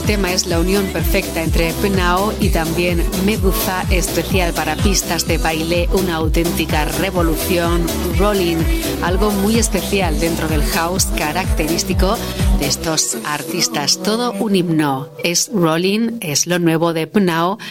tema es la unión perfecta entre Pnao y también Medusa, especial para pistas de baile, una auténtica revolución, Rolling, algo muy especial dentro del house característico de estos artistas, todo un himno. Es Rolling, es lo nuevo de Pnao